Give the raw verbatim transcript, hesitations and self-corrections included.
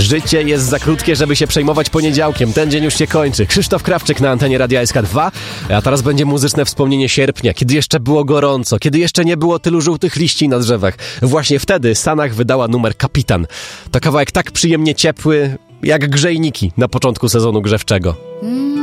Życie jest za krótkie, żeby się przejmować poniedziałkiem. Ten dzień już się kończy. Krzysztof Krawczyk na antenie Radia S K dwa. A teraz będzie muzyczne wspomnienie sierpnia, kiedy jeszcze było gorąco, kiedy jeszcze nie było tylu żółtych liści na drzewach. Właśnie wtedy Sanach wydała numer Kapitan. To kawałek tak przyjemnie ciepły, jak grzejniki na początku sezonu grzewczego.